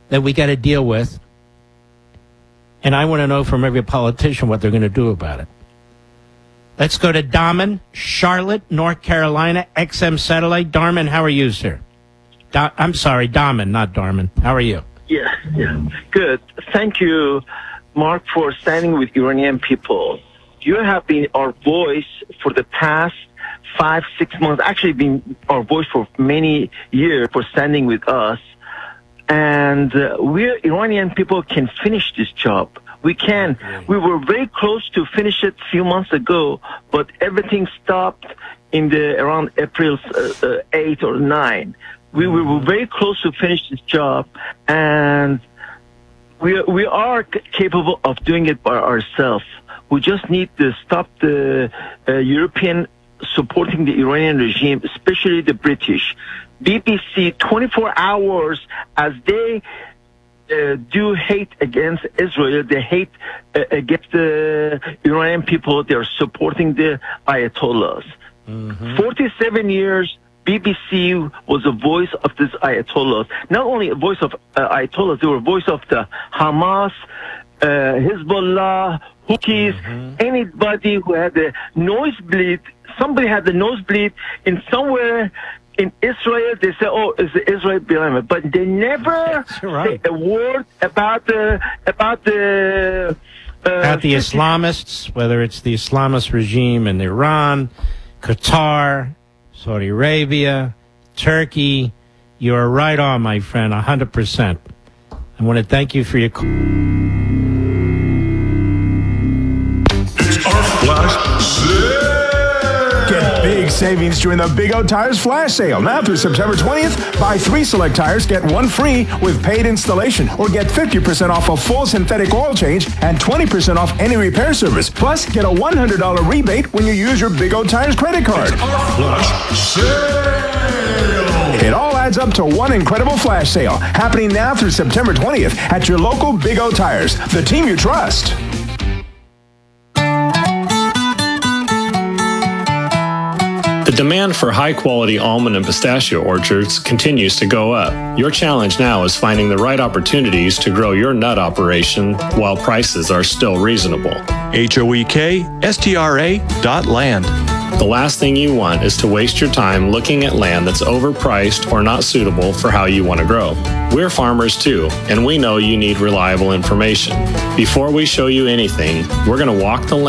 that we got to deal with. And I want to know from every politician what they're going to do about it. Let's go to Darman, Charlotte, North Carolina, XM Satellite. Darman, how are you, sir? I'm sorry, Darman, not Darman. How are you? Yeah, good. Thank you, Mark, for standing with Iranian people. You have been our voice for the past 5-6 months, actually been our voice for many years for standing with us. And we Iranian people can finish this job. We can. We were very close to finish it a few months ago, but everything stopped in around April 8 or 9. We were very close to finish this job, and we are capable of doing it by ourselves. We just need to stop the European supporting the Iranian regime, especially the British. BBC 24 hours as they do hate against Israel, they hate against the Iranian people. They're supporting the Ayatollahs. 47 years, BBC was a voice of this Ayatollahs. Not only a voice of Ayatollahs, they were a voice of the Hamas, Hezbollah, Houthis, anybody who had a nosebleed. Somebody had the nosebleed in somewhere in Israel. They say, "Oh, is Israel behind it?" But they never say a word about the Islamists, whether it's the Islamist regime in Iran, Qatar, Saudi Arabia, Turkey. You are right on, my friend, 100%. I want to thank you for your call. It's our flash sale. Get big savings during the Big O Tires flash sale. Now through September 20th, buy 3 select tires, get 1 free with paid installation, or get 50% off a full synthetic oil change and 20% off any repair service. Plus, get a $100 rebate when you use your Big O Tires credit card. It's our flash sale. It all adds up to one incredible flash sale happening now through September 20th at your local Big O Tires, the team you trust. The demand for high-quality almond and pistachio orchards continues to go up. Your challenge now is finding the right opportunities to grow your nut operation while prices are still reasonable. HOEKSTRA.land. The last thing you want is to waste your time looking at land that's overpriced or not suitable for how you want to grow. We're farmers too, and we know you need reliable information. Before we show you anything, we're going to walk the land